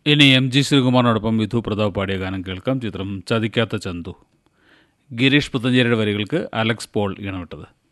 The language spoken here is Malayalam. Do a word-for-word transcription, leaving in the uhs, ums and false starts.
ഇനി എം ജി ശ്രീകുമാറിനോടൊപ്പം വിധു പ്രതാപ് പാടിയ ഗാനം കേൾക്കാം. ചിത്രം ചതിക്കാത്ത ചന്തു. ഗിരീഷ് പുത്തഞ്ചേരിയുടെ വരികൾക്ക് അലക്സ് പോൾ ഈണമിട്ടത്.